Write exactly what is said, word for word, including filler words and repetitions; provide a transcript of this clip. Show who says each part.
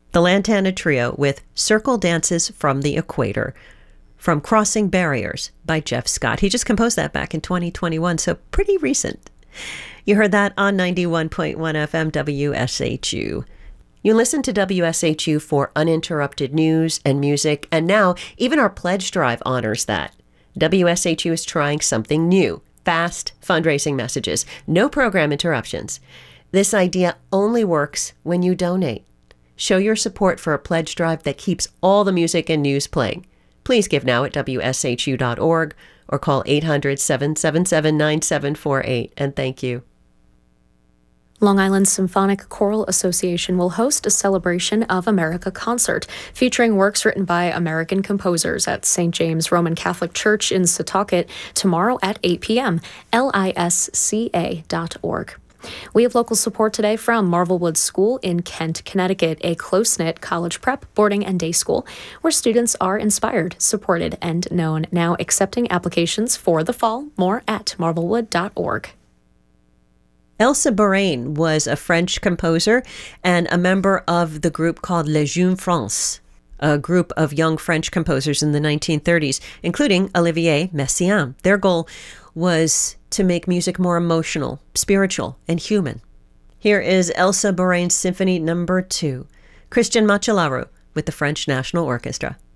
Speaker 1: The Lantana Trio with Circle Dances from the Equator from Crossing Barriers by Jeff Scott. He just composed that back in twenty twenty-one, so pretty recent. You heard that on ninety-one point one F M W S H U. You listen to W S H U for uninterrupted news and music, and now even our pledge drive honors that. W S H U is trying something new. Fast fundraising messages. No program interruptions. This idea only works when you donate. Show your support for a pledge drive that keeps all the music and news playing. Please give now at W S H U dot org or call eight hundred, seven seven seven, nine seven four eight, and thank you.
Speaker 2: Long Island Symphonic Choral Association will host a Celebration of America concert featuring works written by American composers at Saint James Roman Catholic Church in Setauket tomorrow at eight p.m. L I S C A dot org. We have local support today from Marvelwood School in Kent, Connecticut, a close-knit college prep, boarding, and day school where students are inspired, supported, and known. Now accepting applications for the fall. More at marvelwood dot org.
Speaker 1: Elsa Borain was a French composer and a member of the group called Les Jeunes France, a group of young French composers in the nineteen thirties, including Olivier Messiaen. Their goal was to make music more emotional, spiritual, and human. Here is Elsa Borain's Symphony Number Two, Christian Macellaro with the French National Orchestra.